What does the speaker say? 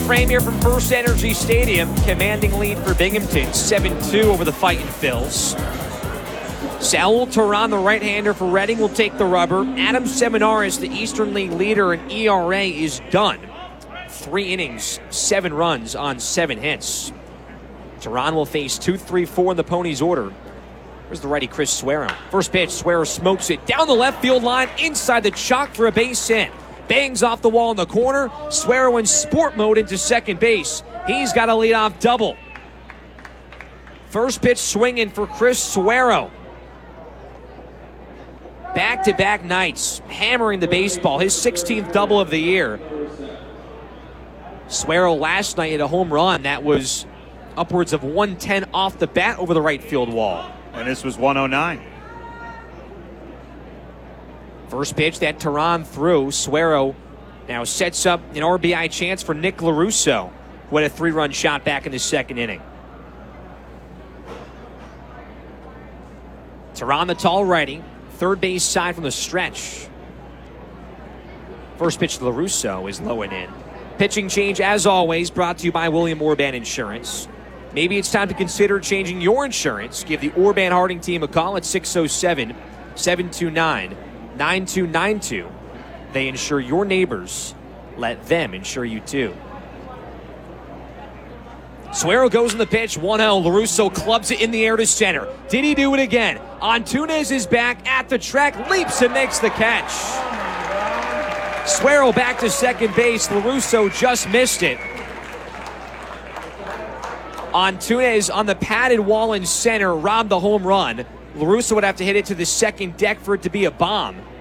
frame here from First Energy Stadium. Commanding lead for Binghamton, 7-2 over the Fightin' Phils. Saul Turan, the right-hander for Reading, will take the rubber. Adam Seminaris, the Eastern League leader in ERA, is done. 3 innings, 7 runs on 7 hits. Turan will face 2-3-4 in the Ponies' order. Here's the righty Chris Suero. First pitch, Suero smokes it down the left field line, inside the chalk for a base hit. Bangs off the wall in the corner. Suero in sport mode into second base. He's got a leadoff double. First pitch swinging for Chris Suero. Back-to-back nights, hammering the baseball. His 16th double of the year. Suero last night hit a home run that was upwards of 110 off the bat over the right field wall. And this was 109. First pitch that Turan threw. Suero now sets up an RBI chance for Nick LaRusso, who had a 3-run shot back in the second inning. Turan, the tall righty, third base side from the stretch. First pitch to LaRusso is low and in. Pitching change, as always, brought to you by William Orban Insurance. Maybe it's time to consider changing your insurance. Give the Orban Harding team a call at 607-729-9292. They insure your neighbors. Let them insure you too. Suero goes in the pitch, 1-0. LaRusso clubs it in the air to center. Did he do it again? Antunes is back at the track, leaps and makes the catch. Suero back to second base. LaRusso just missed it. Antunes on the padded wall in center robbed the home run. LaRusso would have to hit it to the second deck for it to be a bomb.